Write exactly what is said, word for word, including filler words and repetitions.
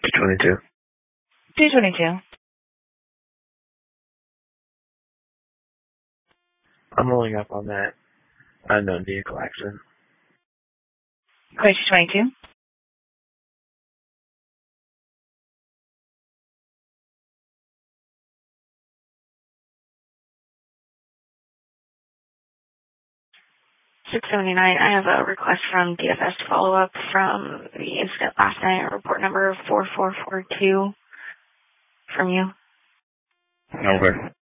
twenty-two. two twenty-two. I'm rolling up on that unknown vehicle accident. Code two twenty-two. six seventy-nine, I have a request from D F S to follow up from the incident last night, report number four four four two from you. Over.